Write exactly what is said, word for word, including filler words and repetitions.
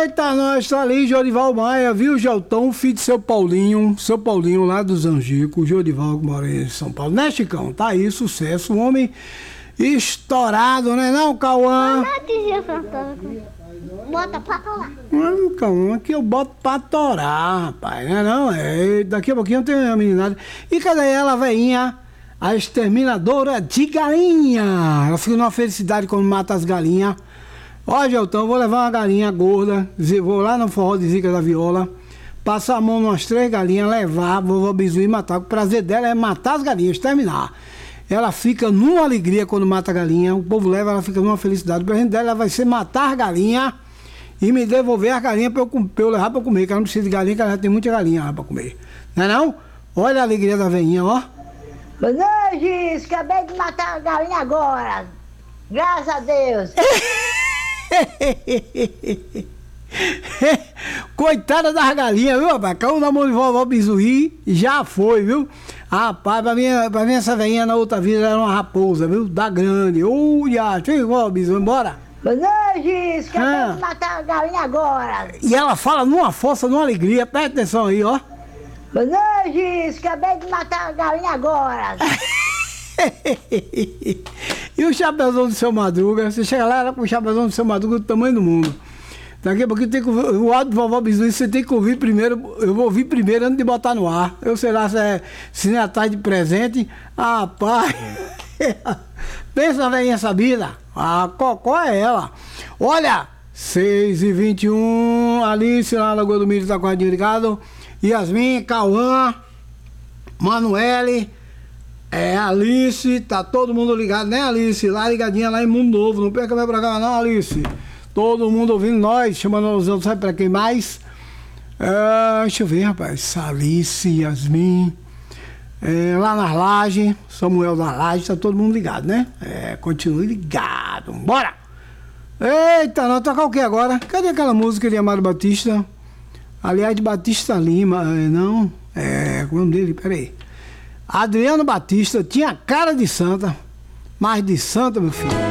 Eita, nós tá ali, Jodival Maia, viu, Geltão, filho de seu Paulinho, seu Paulinho lá do Zangico, Jodival que mora em São Paulo, né, Chicão? Tá aí, sucesso, um homem estourado, né não, Cauã? Bota pra torar. Não, Cauã, aqui eu boto pra torar, rapaz, né não? É, daqui a pouquinho tem uma meninada. E cadê ela, veinha? A exterminadora de galinha. Ela fica numa felicidade quando mata as galinhas. Ó, Geltão, vou levar uma galinha gorda, vou lá no forró de Zica da Viola, passar a mão numas três galinhas, levar, vovó Bizu e matar. O prazer dela é matar as galinhas, terminar. Ela fica numa alegria quando mata a galinha, o povo leva, ela fica numa felicidade. O presente dela vai ser matar a galinha e me devolver a galinha pra eu, pra eu levar pra comer, que ela não precisa de galinha, que ela já tem muita galinha lá pra comer. Não é não? Olha a alegria da veinha, ó. Não, Giz, acabei de matar a galinha agora. Graças a Deus. Coitada das galinhas, viu, rapaz? Caiu na mão de vovó Bizuí, já foi, viu? Rapaz, pra mim, pra mim essa velhinha na outra vida era uma raposa, viu? Da grande. Uia, deixa eu ir, vovó Bizuí, bora. Não, Giz, acabei Ah. de matar a galinha agora. E ela fala numa força, numa alegria, presta atenção aí, ó. Não, Giz, acabei de matar a galinha agora. E o chapezão do seu Madruga? Você chega lá, ela com o chapezão do seu Madruga do tamanho do mundo. Daqui a pouquinho tem que ouvir, o áudio do vovó Bizu, você tem que ouvir primeiro, eu vou ouvir primeiro antes de botar no ar. Eu sei lá se é, se não é atrás de presente. Rapaz, pensa, velhinha sabida, a Cocó é ela. Olha, seis e vinte e um, Alice lá na Lagoa do Milho tá com a ligado. Yasmin, Cauã, Manuele, é, Alice, tá todo mundo ligado, né, Alice? Lá ligadinha lá em Mundo Novo, não perca mais pra cá não, Alice. Todo mundo ouvindo nós, chamando os outros, sabe pra quem mais? É, deixa eu ver, rapaz, Alice, Yasmin, é, lá nas lajes, Samuel da laje, tá todo mundo ligado, né? É, continue ligado, bora! Eita, nós tocar o que agora? Cadê aquela música de Amado Batista? Aliás, de Batista Lima, não, é, como é o nome dele? Peraí. Adriano Batista tinha cara de santa, mas de santa, meu filho.